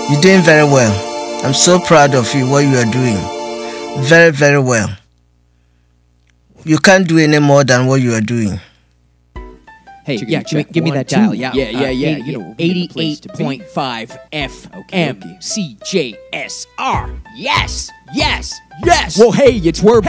You're doing very well. I'm so proud of you, what you are doing. Very, very well. You can't do any more than what you are doing. Hey, yeah, give me that dial. Yeah. 88.5 FM CJSR. Yes. Well, hey, it's Word